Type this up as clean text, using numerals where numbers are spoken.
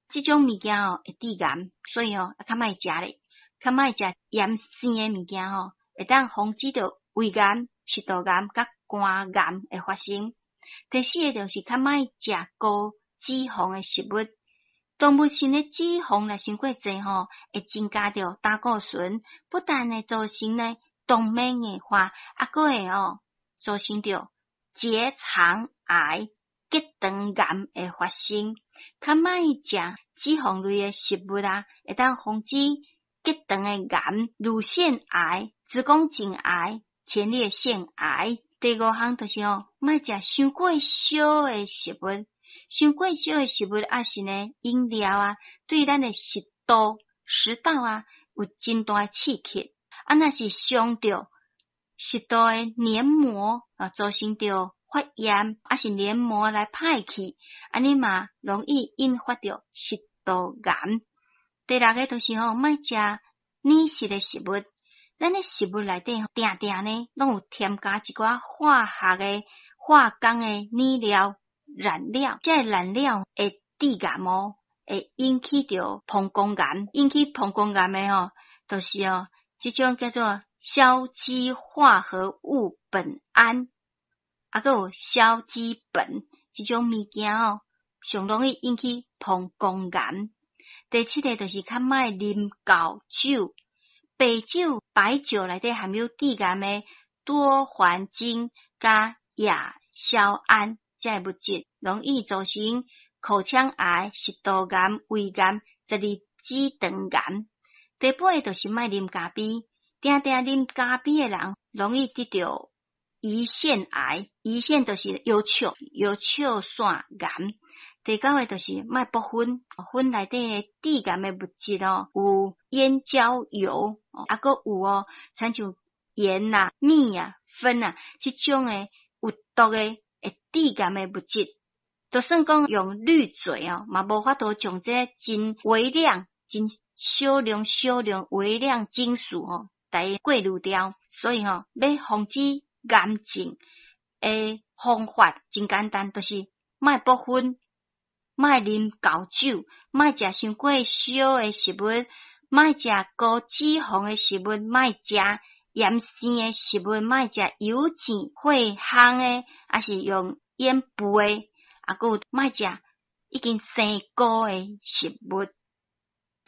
这种物件会致癌，所以较莫食咧，较莫食盐生诶物件会当防止着胃癌、食道癌、甲肝癌会发生。第四个就是较莫食高脂肪诶食物。动物性诶脂肪若伤过济会增加着胆固醇，不但会造成呢动脉硬化，佫会造成着结肠癌、结肠癌会发生。较莫食脂肪类诶食物会当防止结肠诶癌、乳腺癌、子宫颈癌、前列腺癌。第五项就是莫食伤过烧诶食物。伤过烧诶食物是呢饮料对咱诶食道有真大诶刺激，若是伤着食道诶黏膜造成着发炎，是黏膜来歹去，安尼嘛容易引发着食道癌。第六个就是莫食黏实诶食物，咱诶食物内底定定呢拢有添加一寡化学诶、化工诶染料。这染料会致癌会引起着膀胱癌，引起膀胱癌诶就是这种叫做硝基化合物苯胺，佫有硝基苯这种物件上容易引起膀胱癌。第七个就是较莫啉高酒，白酒内底含有致癌诶多环精甲亚硝胺。这物质容易造成口腔癌、食道癌、胃癌、十二指肠癌。第八个就是莫啉咖啡，定定啉咖啡诶人容易得到胰腺癌，胰腺就是腰鞘腺癌。第九个就是莫剥粉，粉内底诶致癌诶物质有烟焦油，佫有亲像盐米粉这种诶有毒诶会致癌诶物质，就算讲用滤嘴嘛无法度将这真微量、真少量微量金属来过滤掉，所以要防止癌症诶方法真简单，就是莫剥粉，莫啉高酒，莫食伤过烧诶食物，莫食高脂肪诶食物，莫食盐生诶食物，莫食油脂、火烘诶，是用腌布诶，佫有莫食已经生菇诶食物。